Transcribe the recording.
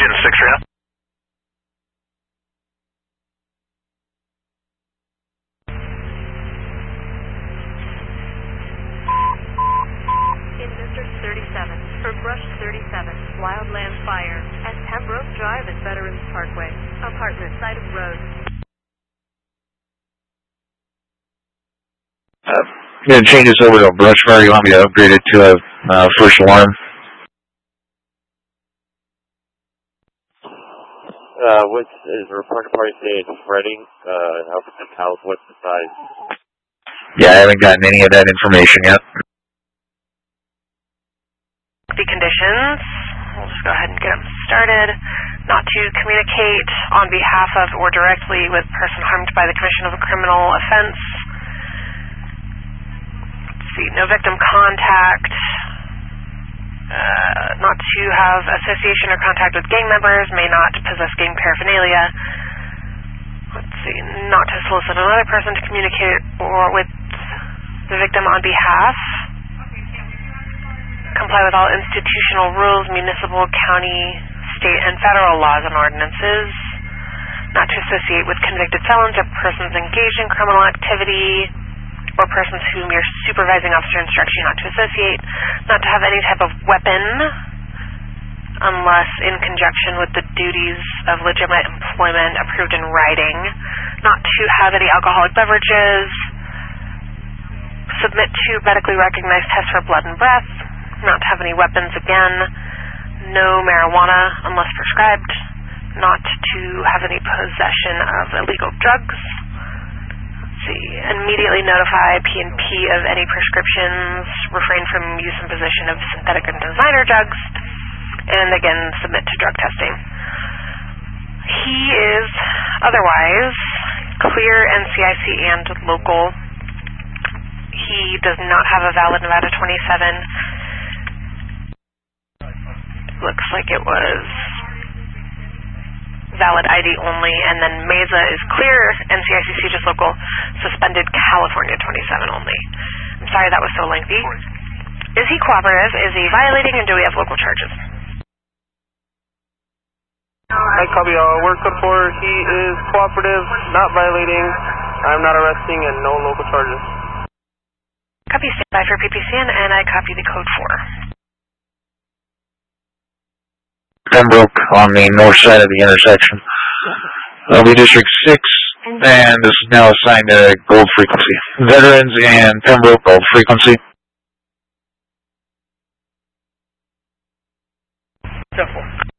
Engine 6 right now. In District 37, for Brush 37, Wildland Fire, at Pembroke Drive at Veterans Parkway, apartment side of road. I'm going to change this over to a brush fire. You want me to upgrade it to a first alarm? Which is the report party today? It's Reading, House, what's the size? Yeah, I haven't gotten any of that information yet. The conditions, we'll just go ahead and get them started. Not to communicate on behalf of or directly with person harmed by the commission of a criminal offense. Let's see, no victim contact. Not to have association or contact with gang members, may not possess gang paraphernalia. Let's see, not to solicit another person to communicate or with the victim on behalf. Comply with all institutional rules, municipal, county, state, and federal laws and ordinances. Not to associate with convicted felons or persons engaged in criminal activity, or persons whom your supervising officer instructs you not to associate. Not to have any type of weapon unless in conjunction with the duties of legitimate employment approved in writing. Not to have any alcoholic beverages. Submit to medically recognized tests for blood and breath. Not to have any weapons again. No marijuana unless prescribed. Not to have any possession of illegal drugs. Immediately notify P&P of any prescriptions, refrain from use and possession of synthetic and designer drugs, and again, submit to drug testing. He is otherwise clear NCIC and local. He does not have a valid Nevada 27. Looks like it was valid ID only, and then Mesa is clear, NCICC just local, suspended California 27 only. I'm sorry that was so lengthy. Is he cooperative? Is he violating, and do we have local charges? Hi, copy all. Work code 4. He is cooperative, not violating. I'm not arresting, and no local charges. Copy, standby for PPCN, and I copy the code 4. Pembroke on the north side of the intersection. That'll be District 6, and this is now assigned to gold frequency. Veterans and Pembroke, gold frequency. Simple.